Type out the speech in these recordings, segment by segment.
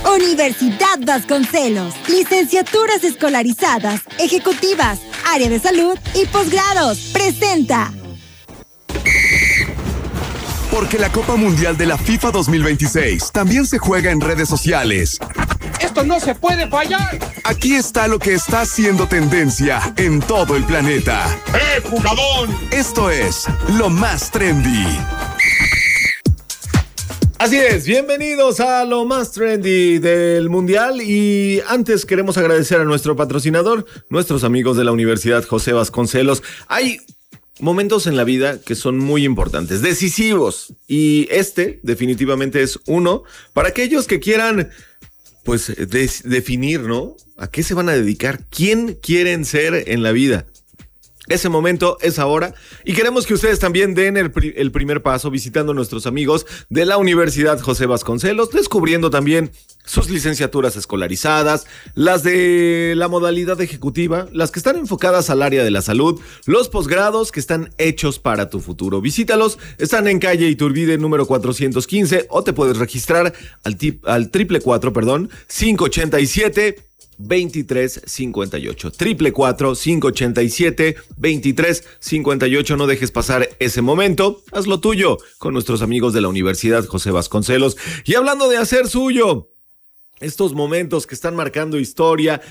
Universidad Vasconcelos. Licenciaturas escolarizadas, ejecutivas, área de salud y posgrados. Presenta. Porque la Copa Mundial de la FIFA 2026 también se juega en redes sociales. ¡Esto no se puede fallar! Aquí está lo que está haciendo tendencia en todo el planeta. ¡Jugadón! Esto es lo más trendy. Así es, bienvenidos a lo más trendy del Mundial y antes queremos agradecer a nuestro patrocinador, nuestros amigos de la Universidad José Vasconcelos. Hay momentos en la vida que son muy importantes, decisivos, y este definitivamente es uno para aquellos que quieran pues definir, ¿no? ¿A qué se van a dedicar? ¿Quién quieren ser en la vida? Ese momento es ahora y queremos que ustedes también den el primer paso visitando a nuestros amigos de la Universidad José Vasconcelos, descubriendo también sus licenciaturas escolarizadas, las de la modalidad ejecutiva, las que están enfocadas al área de la salud, los posgrados que están hechos para tu futuro. Visítalos, están en calle Iturbide número 415 o te puedes registrar al 587 2358 587-2358. No dejes pasar ese momento, haz lo tuyo con nuestros amigos de la Universidad José Vasconcelos. Y hablando de hacer suyo, estos momentos que están marcando historia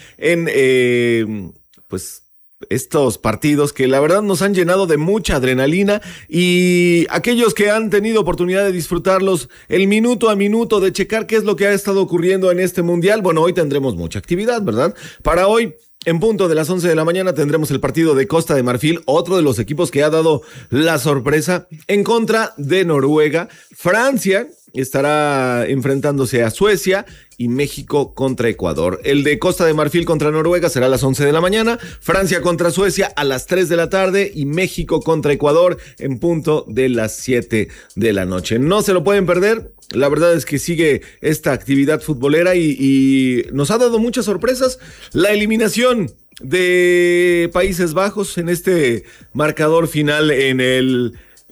en pues estos partidos que la verdad nos han llenado de mucha adrenalina, y aquellos que han tenido oportunidad de disfrutarlos el minuto a minuto, de checar qué es lo que ha estado ocurriendo en este mundial. Bueno, hoy tendremos mucha actividad, ¿verdad? Para hoy, en punto de las 11 de la mañana, tendremos el partido de Costa de Marfil, otro de los equipos que ha dado la sorpresa, en contra de Noruega. Francia estará enfrentándose a Suecia y México contra Ecuador. El de Costa de Marfil contra Noruega será a las 11 de la mañana, Francia contra Suecia a las 3 de la tarde y México contra Ecuador en punto de las 7 de la noche. No se lo pueden perder. La verdad es que sigue esta actividad futbolera y nos ha dado muchas sorpresas. La eliminación de Países Bajos en este marcador final en el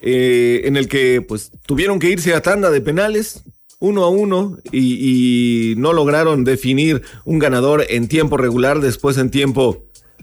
que pues tuvieron que irse a tanda de penales 1-1 y no lograron definir un ganador en tiempo regular. Después, en tiempo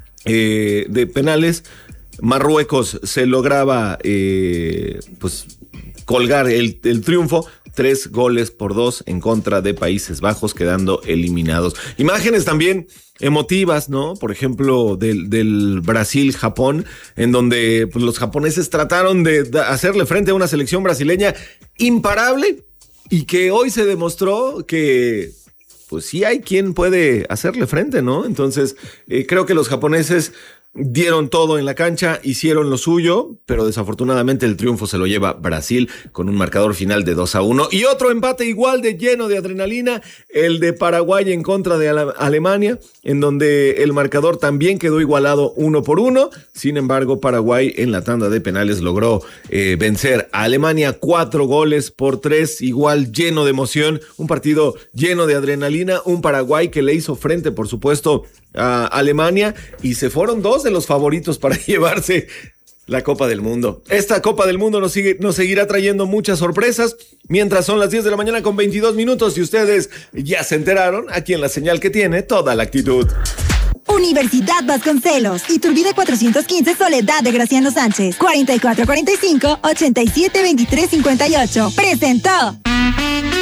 de penales, Marruecos se lograba pues colgar el triunfo. 3-2 en contra de Países Bajos, quedando eliminados. Imágenes también emotivas, ¿no? Por ejemplo, del Brasil-Japón, en donde pues, los japoneses trataron de hacerle frente a una selección brasileña imparable, y que hoy se demostró que pues sí hay quien puede hacerle frente, ¿no? Entonces, creo que los japoneses dieron todo en la cancha, hicieron lo suyo, pero desafortunadamente el triunfo se lo lleva Brasil con un marcador final de 2-1. Y otro empate igual de lleno de adrenalina, el de Paraguay en contra de Alemania, en donde el marcador también quedó igualado 1-1. Sin embargo, Paraguay en la tanda de penales logró vencer a Alemania 4-3, igual lleno de emoción, un partido lleno de adrenalina, un Paraguay que le hizo frente, por supuesto, a Alemania, y se fueron dos de los favoritos para llevarse la Copa del Mundo. Esta Copa del Mundo nos seguirá trayendo muchas sorpresas, mientras son las 10 de la mañana con 22 minutos y ustedes ya se enteraron, aquí en la señal que tiene toda la actitud. Universidad Vasconcelos, Iturbide 415, Soledad de Graciano Sánchez, 4445-872358. Presentó.